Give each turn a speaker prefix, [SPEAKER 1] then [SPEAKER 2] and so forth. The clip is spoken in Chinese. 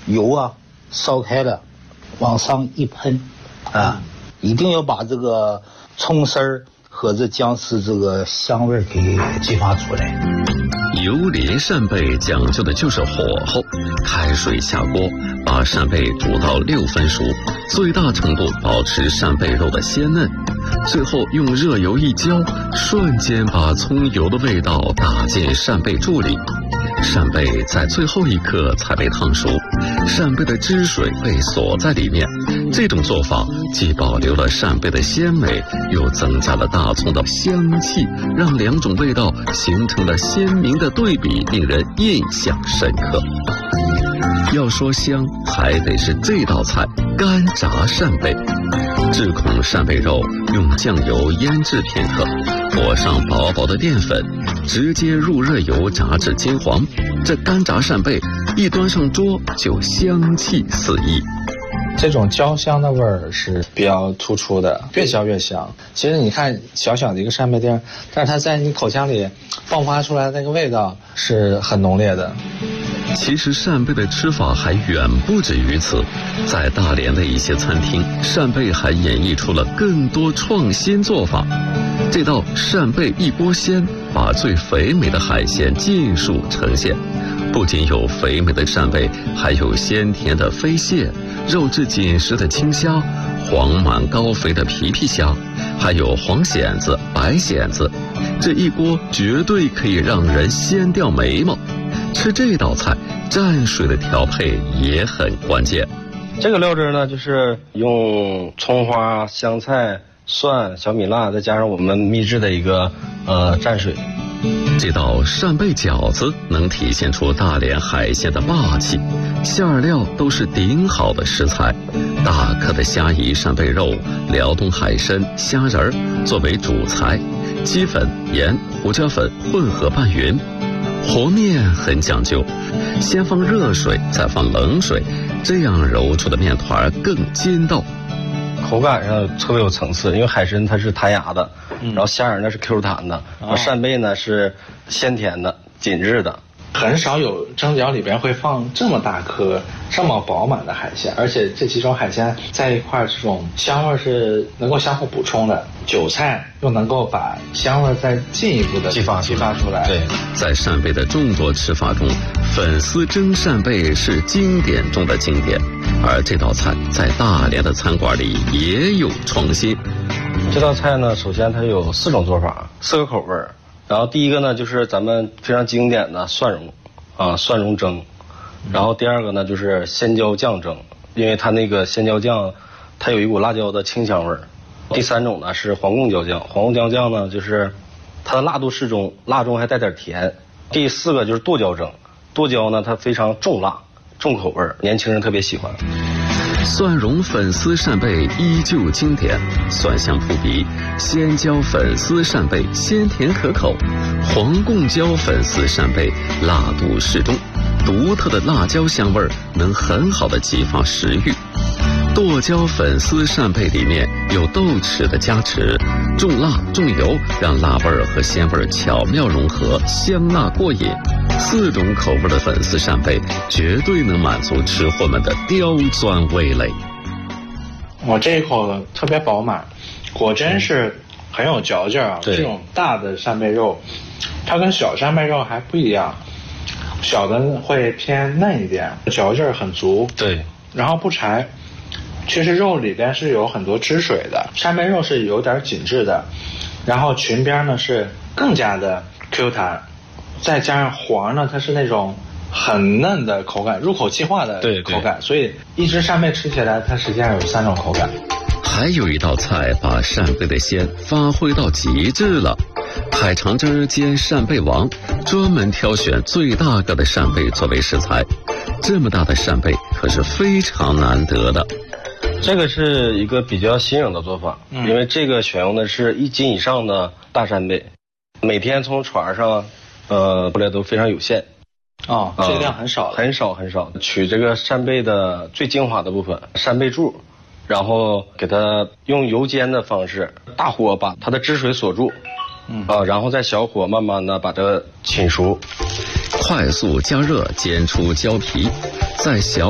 [SPEAKER 1] 油啊烧开了，往上一喷啊，一定要把这个葱丝儿和这姜丝这个香味给激发出来。
[SPEAKER 2] 油淋扇贝讲究的就是火候，开水下锅，把扇贝煮到6分熟，最大程度保持扇贝肉的鲜嫩。最后用热油一浇，瞬间把葱油的味道打进扇贝柱里。扇贝在最后一刻才被烫熟，扇贝的汁水被锁在里面。这种做法既保留了扇贝的鲜美，又增加了大葱的香气，让2种味道形成了鲜明的对比，令人印象深刻。要说香，还得是这道菜——干炸扇贝。炙孔扇贝肉用酱油腌制片刻，裹上薄薄的淀粉，直接入热油炸至金黄。这干炸扇贝一端上桌就香气四溢。
[SPEAKER 3] 这种焦香的味儿是比较突出的，越焦越香。其实你看小小的一个扇贝丁，但是它在你口腔里迸发出来的那个味道是很浓烈的。
[SPEAKER 2] 其实扇贝的吃法还远不止于此，在大连的一些餐厅，扇贝还演绎出了更多创新做法。这道扇贝一锅鲜，把最肥美的海鲜尽数呈现。不仅有肥美的扇贝，还有鲜甜的飞蟹，肉质紧实的青虾，黄满高肥的皮皮虾，还有黄蚬子、白蚬子。这一锅绝对可以让人掀掉眉毛。吃这道菜，蘸水的调配也很关键。
[SPEAKER 4] 这个料汁呢，就是用葱花、香菜、蒜、小米辣，再加上我们秘制的一个蘸水。
[SPEAKER 2] 这道扇贝饺子能体现出大连海鲜的霸气，馅料都是顶好的食材，大颗的虾夷扇贝肉、辽东海参、虾仁作为主材，鸡粉、盐、胡椒粉混合拌匀。和面很讲究，先放热水，再放冷水，这样揉出的面团更筋道。
[SPEAKER 4] 口感上特别有层次，因为海参它是弹牙的，然后虾仁呢是 Q 弹的，然后扇贝呢是鲜甜的、紧致的。
[SPEAKER 3] 很少有蒸饺里边会放这么大颗、这么饱满的海鲜，而且这几种海鲜在一块，这种香味是能够相互补充的。韭菜又能够把香味再进一步的激发出来。
[SPEAKER 4] 对，
[SPEAKER 2] 在扇贝的众多吃法中，粉丝蒸扇贝是经典中的经典，而这道菜在大连的餐馆里也有创新。
[SPEAKER 4] 这道菜呢，首先它有4种做法，4个口味儿。然后第一个呢，就是咱们非常经典的蒜蓉蒜蓉蒸。然后第二个呢，就是鲜椒酱蒸，因为它那个鲜椒酱，它有一股辣椒的清香味儿。第3种呢是黄贡椒酱，黄贡椒酱呢就是它的辣度适中，辣中还带点甜。第4个就是剁椒蒸，剁椒呢它非常重辣、重口味儿，年轻人特别喜欢。
[SPEAKER 2] 蒜蓉粉丝扇贝依旧经典，蒜香扑鼻；鲜椒粉丝扇贝鲜甜可口，黄贡椒粉丝扇贝辣度适中，独特的辣椒香味能很好的激发食欲。剁椒粉丝扇贝里面有豆豉的加持，重辣重油，让辣味和鲜味巧妙融合，香辣过瘾。4种口味的粉丝扇贝绝对能满足吃货们的刁钻味蕾。
[SPEAKER 3] 我这一口特别饱满，果真是很有嚼劲啊。这种大的扇贝肉，它跟小扇贝肉还不一样，小的会偏嫩一点，嚼劲很足。
[SPEAKER 4] 对，
[SPEAKER 3] 然后不柴。其实肉里边是有很多汁水的，扇贝肉是有点紧致的，然后裙边呢是更加的 Q 弹，再加上黄呢，它是那种很嫩的口感，入口即化的口感，所以一只扇贝吃起来它实际上有3种口感。
[SPEAKER 2] 还有一道菜把扇贝的鲜发挥到极致了，海肠汁煎扇贝王，专门挑选最大个的扇贝作为食材，这么大的扇贝可是非常难得的。
[SPEAKER 4] 这个是一个比较新颖的做法，因为这个选用的是1斤以上的大扇贝，每天从船上过来都非常有限。
[SPEAKER 3] 这量很少，
[SPEAKER 4] 很少。取这个扇贝的最精华的部分，扇贝柱，然后给它用油煎的方式，大火把它的汁水锁住，然后再小火慢慢的把它浸熟，
[SPEAKER 2] 快速加热煎出焦皮，在小